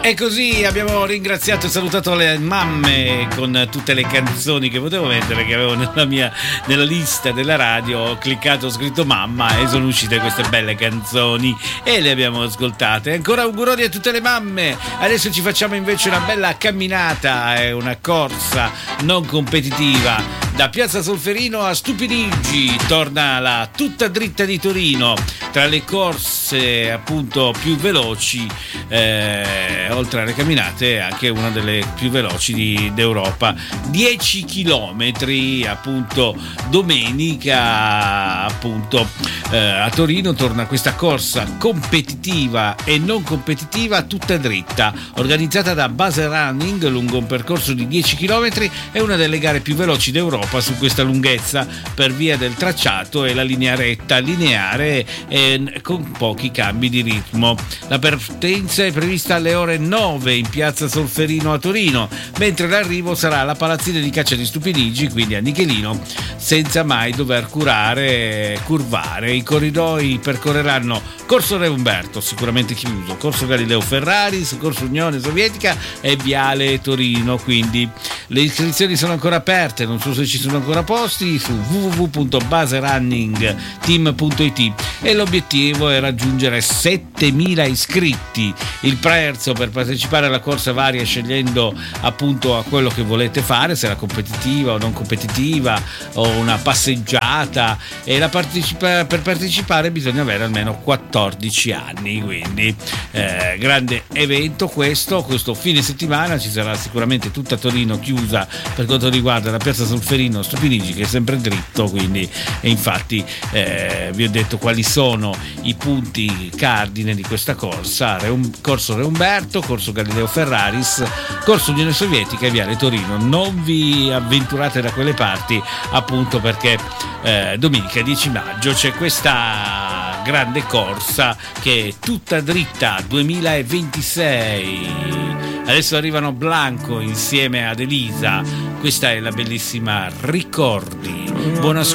E così abbiamo ringraziato e salutato le mamme con tutte le canzoni che potevo mettere, che avevo nella lista della radio. Ho cliccato, ho scritto mamma e sono uscite queste belle canzoni e le abbiamo ascoltate. Ancora auguroni a tutte le mamme. Adesso ci facciamo invece una bella camminata e una corsa non competitiva da Piazza Solferino a Stupinigi. Torna la tutta dritta di Torino, tra le corse appunto più veloci, oltre alle camminate anche una delle più veloci d'Europa. 10 chilometri appunto domenica appunto a Torino torna questa corsa competitiva e non competitiva tutta dritta, organizzata da Base Running lungo un percorso di 10 chilometri. È una delle gare più veloci d'Europa su questa lunghezza per via del tracciato e la linea retta lineare e con pochi cambi di ritmo. La partenza è prevista alle ore 9 in Piazza Solferino a Torino, mentre l'arrivo sarà alla palazzina di Caccia di Stupinigi, quindi a Nichelino, senza mai dover curvare. I corridoi percorreranno Corso Re Umberto, sicuramente chiuso, Corso Galileo Ferraris, Corso Unione Sovietica e Viale Torino. Quindi le iscrizioni sono ancora aperte, non so se ci sono ancora posti, su www.baserunningteam.it, e l'obiettivo è raggiungere 7.000 iscritti. Il prezzo per partecipare alla corsa varia scegliendo appunto a quello che volete fare, se era competitiva o non competitiva o una passeggiata, e per partecipare bisogna avere almeno 14 anni, quindi grande evento questo fine settimana. Ci sarà sicuramente tutta Torino chiusa per quanto riguarda la Piazza Solferino Stupinigi, che è sempre dritto, quindi, e infatti vi ho detto quali sono i punti cardine di questa corsa: Corso Re Umberto, Corso Galileo Ferraris, Corso Unione Sovietica e Viale Torino. Non vi avventurate da quelle parti, appunto perché domenica 10 maggio c'è questa grande corsa che è tutta dritta 2026. Adesso arrivano Blanco insieme ad Elisa. Questa è la bellissima Ricordi. Buon ascolto.